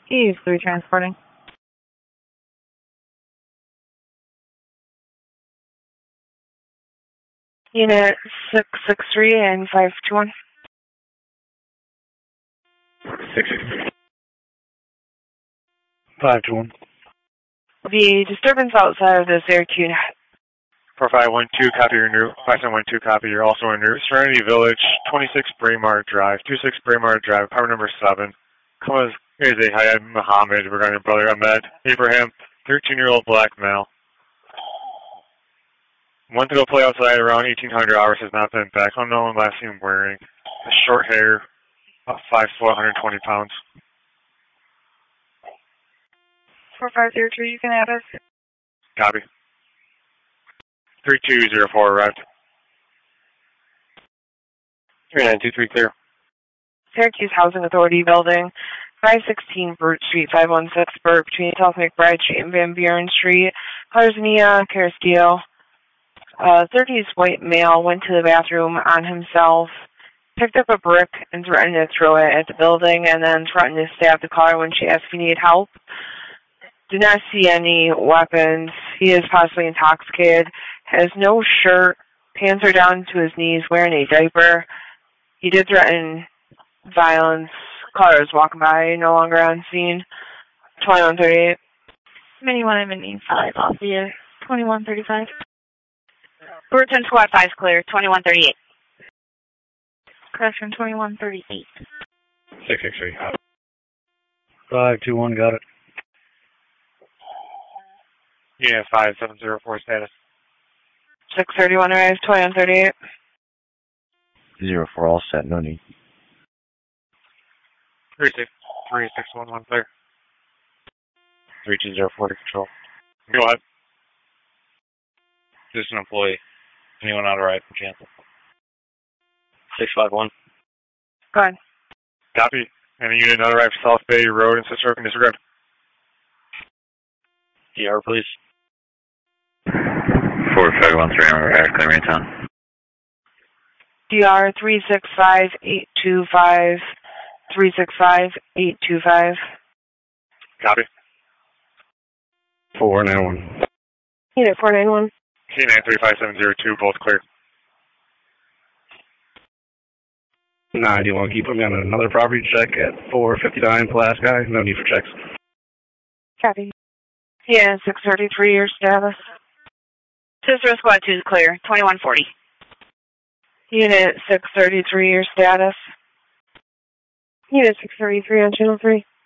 He's 3 transporting. Unit 663 and 521. 663. 521. The disturbance outside of this air queue. 4512, copy your route. 5712, copy. You're also en route. Serenity Village, 26 Braemar Drive. 26 Braemar Drive, apartment number 7. Come is a Hayat Muhammad regarding brother Ahmed Abraham, 13-year-old black male. Went to go play outside around 1800 hours, has not been back. Unknown, last seen wearing short hair, about 5 foot, 120 pounds. 4503, you can add us. Copy. 3204 arrived. 3923 clear. Syracuse Housing Authority Building, 516 Burt Street, 516 Burt, between South McBride Street and Van Buren Street. Harzania Castillo. 30s white male went to the bathroom on himself, picked up a brick and threatened to throw it at the building, and then threatened to stab the caller when she asked if he needed help. Did not see any weapons. He is possibly intoxicated. Has no shirt. Pants are down to his knees, wearing a diaper. He did threaten violence. Caller is walking by, no longer on scene. 2138. Mini 1 and Mini 5 off the air. 2135. Burton Squad 5 clear. 2138. Crash from 2138. 663. 521, got it. Yeah, 5704 status. 631 arrives, 2138. 04 all set, no need. 3611 clear. 3204 to control. Go ahead. This is an employee. Anyone out of ride for cancel? 651. Go ahead. Copy. Any unit not arrived South Bay Road and Sister Oak in disregard. DR, please. 4513, I'm arrived, clearing town. DR 365-825, 365-825. Copy. 491. Unit 491. C9 35702, both clear. Nah, do you want to keep putting me on another property check at 459 Pulaski? No need for checks. Copy. Yeah, 633, your status. Sister Squad 2 is clear. 2140. Unit 633, your status. Unit 633 on channel 3.